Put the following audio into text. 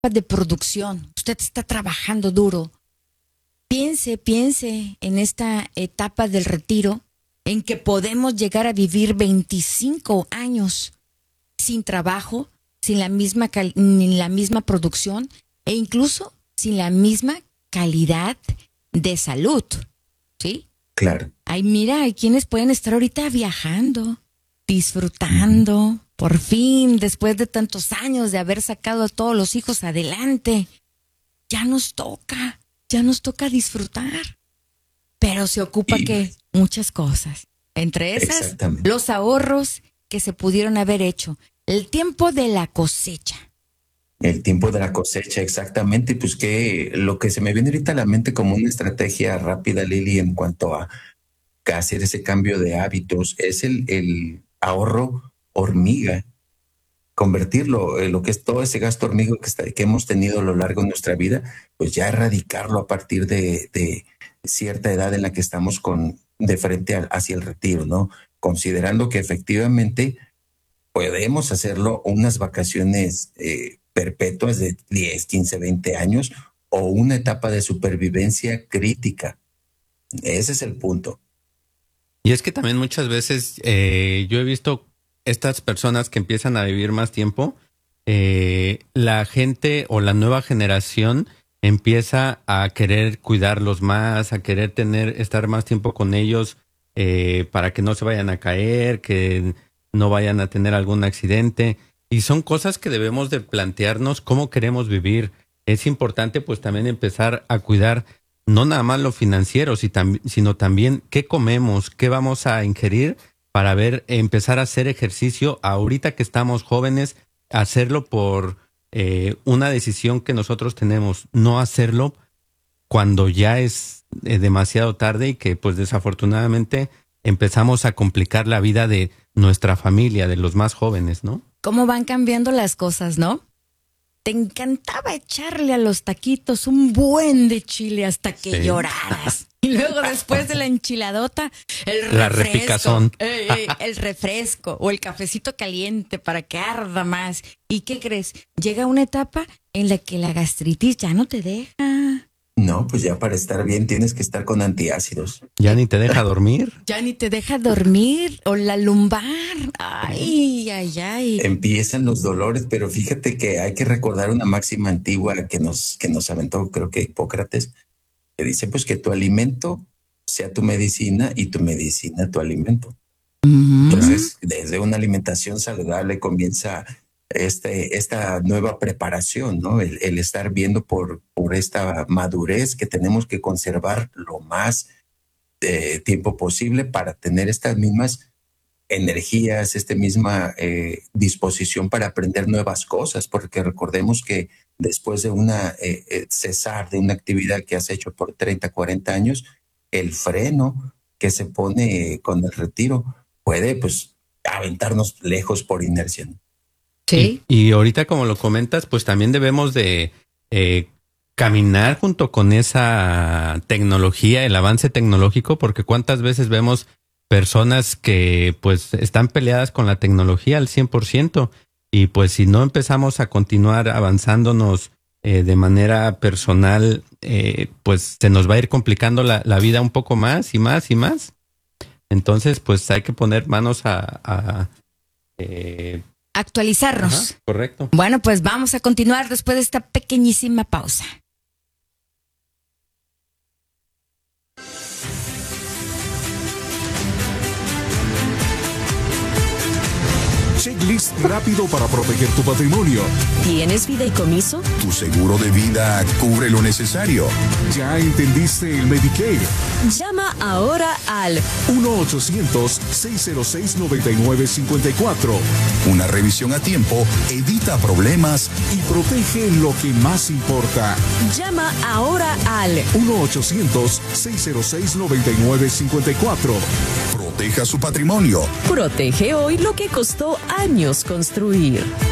de producción. Usted está trabajando duro. Piense en esta etapa del retiro en que podemos llegar a vivir 25 años sin trabajo, sin la misma ni la misma producción e incluso sin la misma calidad de salud, ¿sí? Claro. Ay, mira, hay quienes pueden estar ahorita viajando, disfrutando, por fin, después de tantos años de haber sacado a todos los hijos adelante. Ya nos toca disfrutar. Pero se ocupa que muchas cosas. Entre esas, los ahorros que se pudieron haber hecho. El tiempo de la cosecha. El tiempo de la cosecha, exactamente. Pues que lo que se me viene ahorita a la mente como una estrategia rápida, Lili, en cuanto a hacer ese cambio de hábitos, es el ahorro hormiga. Convertirlo, lo que es todo ese gasto hormiga que hemos tenido a lo largo de nuestra vida, pues ya erradicarlo a partir de cierta edad en la que estamos de frente hacia el retiro, ¿no? Considerando que efectivamente podemos hacerlo unas vacaciones perpetuas de 10, 15, 20 años o una etapa de supervivencia crítica. Ese es el punto. Y es que también muchas veces yo he visto estas personas que empiezan a vivir más tiempo, la gente o la nueva generación empieza a querer cuidarlos más, a querer estar más tiempo con ellos para que no se vayan a caer, que no vayan a tener algún accidente. Y son cosas que debemos de plantearnos cómo queremos vivir. Es importante pues también empezar a cuidar no nada más lo financiero, sino también qué comemos, qué vamos a ingerir para empezar a hacer ejercicio ahorita que estamos jóvenes, hacerlo por una decisión que nosotros tenemos, no hacerlo cuando ya es demasiado tarde y que pues desafortunadamente empezamos a complicar la vida de nuestra familia, de los más jóvenes, ¿no? ¿Cómo van cambiando las cosas, no? Te encantaba echarle a los taquitos un buen de chile hasta que lloraras. Y luego después de la enchiladota, la repicazón. El refresco o el cafecito caliente para que arda más. ¿Y qué crees? Llega una etapa en la que la gastritis ya no te deja. No, pues ya para estar bien tienes que estar con antiácidos. ¿Ya ni te deja dormir? Ya ni te deja dormir. O la lumbar. Ay. Empiezan los dolores, pero fíjate que hay que recordar una máxima antigua que nos aventó, creo que Hipócrates, que dice pues que tu alimento sea tu medicina y tu medicina tu alimento. Entonces, desde una alimentación saludable comienza esta nueva preparación, ¿no? El estar viendo por esta madurez que tenemos que conservar lo más tiempo posible para tener estas mismas energías, esta misma disposición para aprender nuevas cosas, porque recordemos que después de cesar de una actividad que has hecho por 30, 40 años, el freno que se pone con el retiro puede pues aventarnos lejos por inercia, ¿no? Sí. Y ahorita, como lo comentas, pues también debemos de caminar junto con esa tecnología, el avance tecnológico, porque cuántas veces vemos personas que pues están peleadas con la tecnología al 100%, y pues si no empezamos a continuar avanzándonos de manera personal, pues se nos va a ir complicando la vida un poco más y más y más. Entonces pues hay que poner manos a actualizarnos. Ajá, correcto. Bueno, pues vamos a continuar después de esta pequeñísima pausa. Checklist rápido para proteger tu patrimonio. ¿Tienes fideicomiso? Tu seguro de vida cubre lo necesario. ¿Ya entendiste el Medicare? Llama ahora al 1-800-606-9954. Una revisión a tiempo evita problemas y protege lo que más importa. Llama ahora al 1-800-606-9954. Proteja su patrimonio. Protege hoy lo que costó años construir.